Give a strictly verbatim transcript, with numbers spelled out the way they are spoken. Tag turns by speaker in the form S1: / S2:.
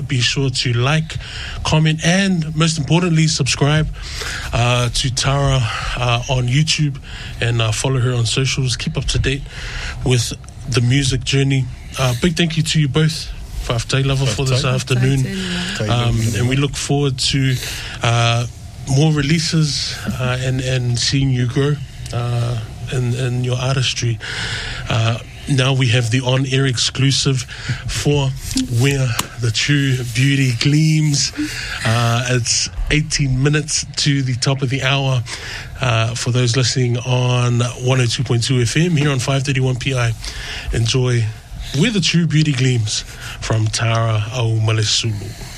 S1: be sure to like, comment, and most importantly, subscribe uh, to Tara uh, on YouTube and uh, follow her on socials. Keep up to date with the music journey. Uh, big thank you to you both, Whaftai Lover, for this afternoon. Um, and we look forward to uh, more releases uh, and, and seeing you grow uh, in, in your artistry. Uh, now we have the on-air exclusive for Where the True Beauty Gleams. Uh, it's eighteen minutes to the top of the hour. Uh, for those listening on one oh two point two F M here on five thirty-one P I, enjoy Where the True Beauty Gleams from Tara Aumalesulu.